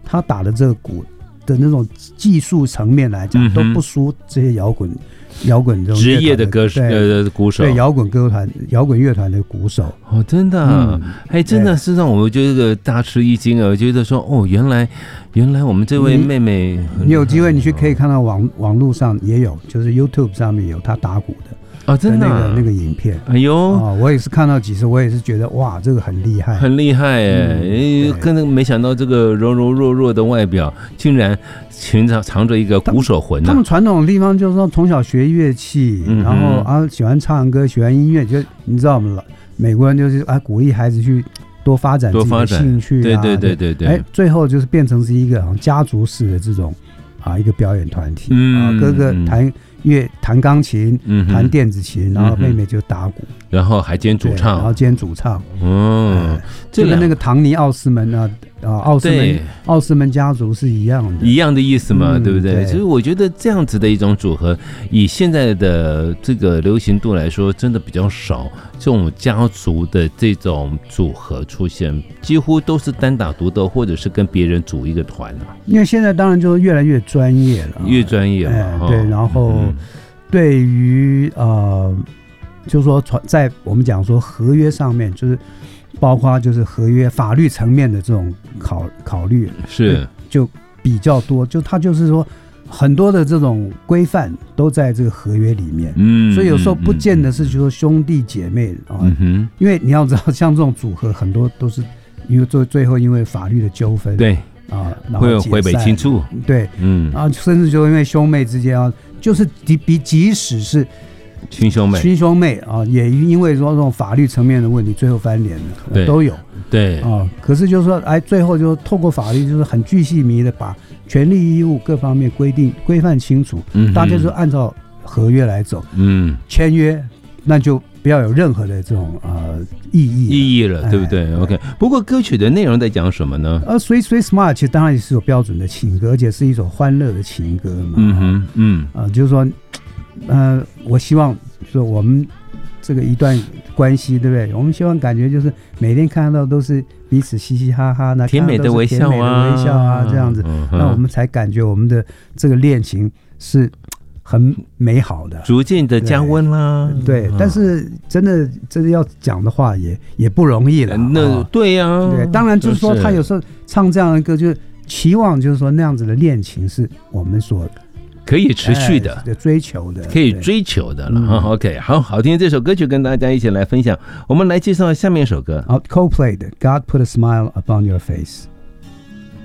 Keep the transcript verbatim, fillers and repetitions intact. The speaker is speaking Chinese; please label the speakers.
Speaker 1: 他打的这个鼓的那种技术层面来讲，嗯、都不输这些摇滚摇滚这种
Speaker 2: 职业的歌手呃鼓手，
Speaker 1: 对摇滚歌团、摇滚乐团的鼓手。
Speaker 2: 哦，真的、啊，哎、嗯，真的是让我觉得大吃一惊啊！我觉得说，哦，原来原来我们这位妹妹，
Speaker 1: 你, 你有机会你去可以看到网网络上也有，就是 YouTube 上面有她打鼓的。
Speaker 2: 啊、哦，真的、啊、
Speaker 1: 那个那个影片，
Speaker 2: 哎呦、
Speaker 1: 哦，我也是看到几次，我也是觉得哇，这个很厉害，
Speaker 2: 很厉害哎！嗯、跟那没想到这个柔柔弱弱的外表，竟然寻藏藏着一个鼓手魂、啊。
Speaker 1: 他们传统的地方就是说，从小学乐器，嗯、然后啊喜欢唱歌，喜欢音乐，就你知道我们美国人就是啊鼓励孩子去多发展自己的兴趣、啊，
Speaker 2: 对对对对对。
Speaker 1: 哎，最后就是变成是一个好像家族式的这种啊一个表演团体，嗯、啊哥哥弹。乐弹钢琴，弹电子琴，然后妹妹就打鼓，
Speaker 2: 然后还兼主唱，
Speaker 1: 然后兼主唱，
Speaker 2: 嗯，
Speaker 1: 就跟那个唐尼奥斯门啊啊奥斯门奥斯门家族是一样的，
Speaker 2: 一样的意思嘛，
Speaker 1: 嗯、
Speaker 2: 对不对？其实我觉得这样子的一种组合，以现在的这个流行度来说，真的比较少这种家族的这种组合出现，几乎都是单打独斗，或者是跟别人组一个团啊。
Speaker 1: 因为现在当然就越来越专业了，
Speaker 2: 越专业了，
Speaker 1: 哎、对，然后。嗯对于呃，就是说在我们讲说合约上面，就是包括就是合约法律层面的这种考考虑
Speaker 2: 是
Speaker 1: 就比较多，就他就是说很多的这种规范都在这个合约里面，嗯，所以有时候不见得是就说兄弟姐妹啊、嗯呃，因为你要知道，像这种组合很多都是因为最最后因为法律的纠纷，
Speaker 2: 对
Speaker 1: 啊，然
Speaker 2: 后会回北清楚，
Speaker 1: 对，嗯，啊，甚至就因为兄妹之间啊。就是比即使是
Speaker 2: 亲兄妹，
Speaker 1: 亲兄妹啊，也因为说这种法律层面的问题，最后翻脸的都有。
Speaker 2: 对
Speaker 1: 啊，可是就是说，哎，最后就透过法律，就是很巨细靡的把权利义务各方面规定规范清楚，嗯，大家就按照合约来走，嗯，签约那就不要有任何的这种呃意义
Speaker 2: 意义了，哎、对不对 ？OK。不过歌曲的内容在讲什么呢？
Speaker 1: 呃，Sweet Sweet Smile 其实当然也是有标准的情歌，而且是一首欢乐的情歌嘛。嗯哼，嗯啊、呃，就是说，呃，我希望说我们这个一段关系，对不对？我们希望感觉就是每天看到都是彼此嘻嘻哈哈，那
Speaker 2: 甜美的微笑啊，
Speaker 1: 微笑啊，这样子，嗯、那我们才感觉我们的这个恋情是很美好的，
Speaker 2: 逐渐的加温啦。
Speaker 1: 对，对嗯、但是真的真的要讲的话也也不容易了。
Speaker 2: 那、哦、对呀、啊，
Speaker 1: 对，当然就是说他有时候唱这样的歌，就是期望就是说那样子的恋情是我们所
Speaker 2: 可以持续的、
Speaker 1: 哎、追求的，
Speaker 2: 可以追求的了。嗯、OK， 好好听这首歌曲跟大家一起来分享。我们来介绍下面一首歌，
Speaker 1: 好 ，Coldplay 的《God Put a Smile Upon Your Face》。